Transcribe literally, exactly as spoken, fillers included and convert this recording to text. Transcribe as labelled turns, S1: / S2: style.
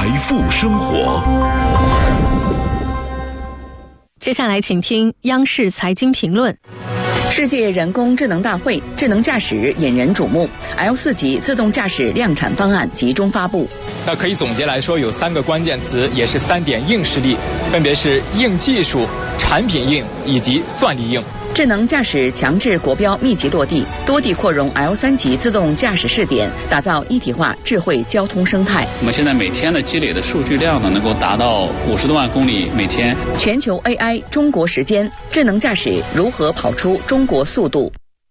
S1: 财富生活。
S2: 接下来请听央视财经评论。
S3: 世界人工智能大会，智能驾驶引人瞩目 ，L 四 级自动驾驶量产方案集中发布。
S4: 那可以总结来说，有三个关键词，也是三点硬实力，分别是硬技术、产品硬以及算力硬。
S3: 智能驾驶强制国标密集落地，多地扩容 L 三 级自动驾驶试点，打造一体化智慧交通生态。
S5: 我们现在每天的积累的数据量呢，能够达到五十多万公里每天。
S3: 全球 A I， 中国时间，智能驾驶如何跑出中国速度？